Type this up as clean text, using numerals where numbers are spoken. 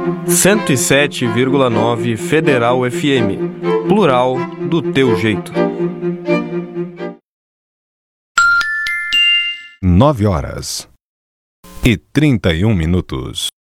107,9 Federal FM. Plural do teu jeito. 9h31.